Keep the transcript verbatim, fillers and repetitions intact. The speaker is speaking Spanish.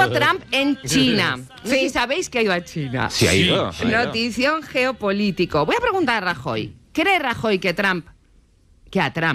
Estuvo Trump en China. No sé si sabéis que ha ido a China. Sí, ha ido. ha ido. Notición geopolítico. Voy a preguntar a Rajoy. ¿Cree Rajoy que Trump... que a Trump